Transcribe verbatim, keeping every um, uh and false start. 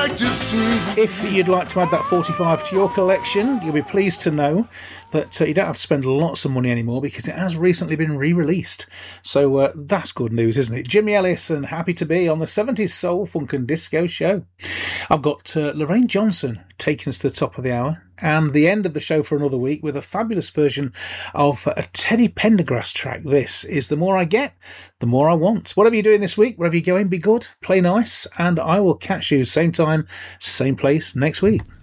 like to see. If you'd like to add that forty-five to your collection, you'll be pleased to know that uh, you don't have to spend lots of money anymore because it has recently been re-released. So uh, that's good news, isn't it? Jimmy Ellis and Happy to Be on the seventies Soul, Funk and Disco Show. I've got uh, Lorraine Johnson taking us to the top of the hour and the end of the show for another week with a fabulous version of a Teddy Pendergrass track. This is The More I Get, The More I Want. Whatever you're doing this week, wherever you're going, be good, play nice, and I will catch you same time, same place next week.